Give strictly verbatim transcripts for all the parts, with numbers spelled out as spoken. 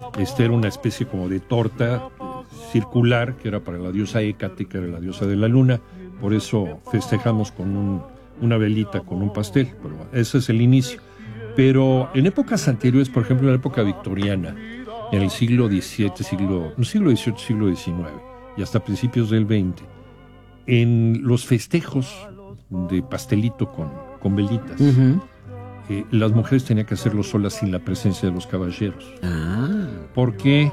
Este era una especie como de torta eh, circular, que era para la diosa Hécate, que era la diosa de la luna. Por eso festejamos con un, una velita, con un pastel. Pero ese es el inicio. Pero en épocas anteriores, por ejemplo en la época victoriana, en el siglo diecisiete, siglo, no, siglo dieciocho, siglo diecinueve y hasta principios del veinte, en los festejos de pastelito con, con velitas, uh-huh. eh, las mujeres tenían que hacerlo solas sin la presencia de los caballeros. Ah. ¿Por qué?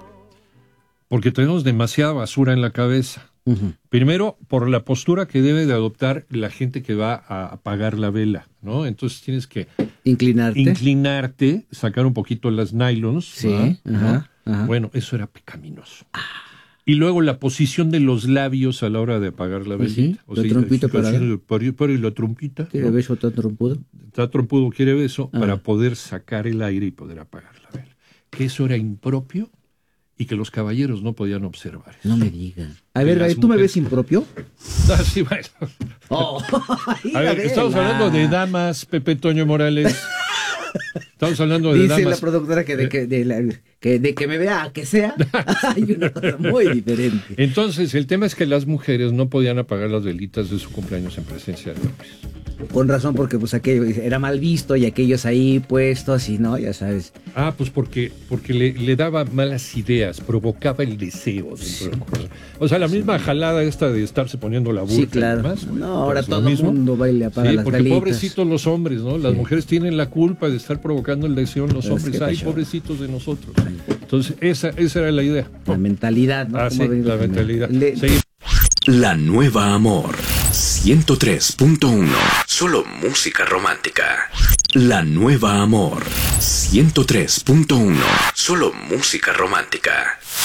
Porque tenemos demasiada basura en la cabeza. Uh-huh. Primero, por la postura que debe de adoptar la gente que va a apagar la vela, ¿no? Entonces tienes que inclinarte, inclinarte, sacar un poquito las nylons, sí, ajá, ¿no? Ajá. Bueno, eso era pecaminoso. Ah. Y luego la posición de los labios a la hora de apagar la velita. ¿Sí? O la sea, trompita para el, para, para la trompita. ¿Quiere ¿no? beso tan trompudo? Está trompudo, quiere beso, ah. para poder sacar el aire y poder apagar la vela. Que eso era impropio y que los caballeros no podían observar eso. No me digan. A ver, ¿tú mujeres... me ves impropio? No, sí, bueno. Oh, a ver, estamos hablando de damas, Pepe Toño Morales. Estamos hablando de Dice damas. Dice la productora que de que, de, la, que de que me vea, que sea, hay una cosa muy diferente. Entonces, el tema es que las mujeres no podían apagar las velitas de su cumpleaños en presencia de hombres. Con razón, porque pues aquello era mal visto y aquellos ahí puestos y no, ya sabes. Ah, pues porque, porque le, le daba malas ideas, provocaba el deseo. Sí. O sea, la misma sí. jalada esta de estarse poniendo la burka. Sí, claro. Y demás, no, ahora todo el mundo baila para sí, las porque velitas. Pobrecitos los hombres, ¿no? Las sí. mujeres tienen la culpa de estar provocando el deseo en los Pero hombres. Es que Ay, pobrecitos de nosotros. Entonces, esa, esa era la idea. La mentalidad, ¿no? Ah, sí, la mentalidad. Le... Sí. La Nueva Amor ciento tres punto uno. Solo música romántica. La Nueva Amor ciento tres punto uno. Solo música romántica.